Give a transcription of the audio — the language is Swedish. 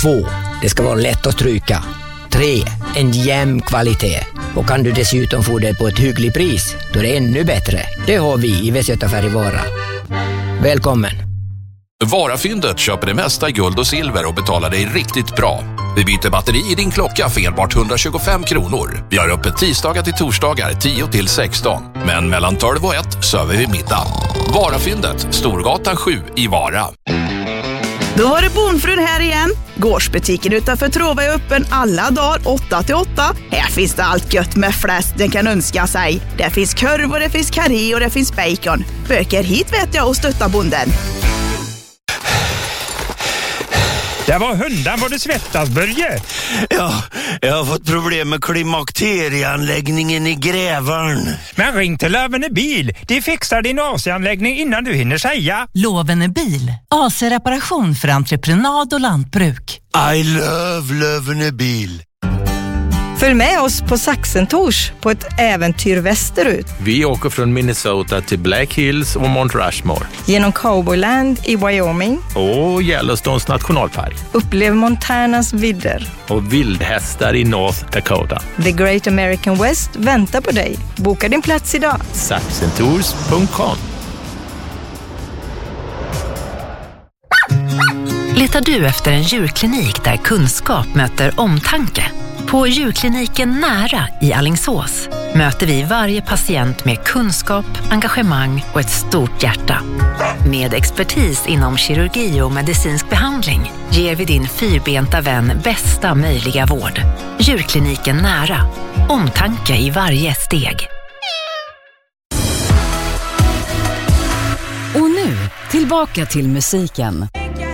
2. Det ska vara lätt att stryka. 3. En jämn kvalitet. Och kan du dessutom få det på ett hyggligt pris, då är det ännu bättre. Det har vi i Västgöta Färgvara. Välkommen! Varafyndet köper det mesta i guld och silver och betalar dig riktigt bra. Vi byter batteri i din klocka för enbart 125 kronor. Vi har öppet tisdagar till torsdagar 10 till 16. Men mellan 12 och 1 söver vi middag. Varafyndet, Storgatan 7 i Vara. Då var det Bonfrun här igen. Gårdsbutiken utanför Trova är öppen alla dagar 8-8. Här finns det allt gött med fläsk den kan önska sig. Det finns korv och det finns karré och det finns bacon. Böker hit vet jag och stötta bonden. Det var hundan vad du svettas, Börje. Ja, jag har fått problem med klimakterieanläggningen i Grävarn. Men ring till Lövene bil. De fixar din AC-anläggning innan du hinner säga. Lövene bil. AC-reparation för entreprenad och lantbruk. I love Lövene bil. Följ med oss på Saxentors på ett äventyr västerut. Vi åker från Minnesota till Black Hills och Mount Rushmore. Genom Cowboyland i Wyoming. Och Yellowstones nationalpark. Upplev Montanas vidder. Och vildhästar i North Dakota. The Great American West väntar på dig. Boka din plats idag. Saxentours.com. Letar du efter en djurklinik där kunskap möter omtanke? På djurkliniken Nära i Alingsås möter vi varje patient med kunskap, engagemang och ett stort hjärta. Med expertis inom kirurgi och medicinsk behandling ger vi din fyrbenta vän bästa möjliga vård. Djurkliniken Nära. Omtanke i varje steg. Och nu, tillbaka till musiken.